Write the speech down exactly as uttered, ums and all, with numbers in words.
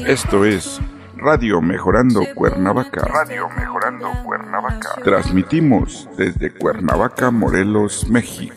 Esto es Radio Mejorando Cuernavaca. Radio Mejorando Cuernavaca. Transmitimos desde Cuernavaca, Morelos, México.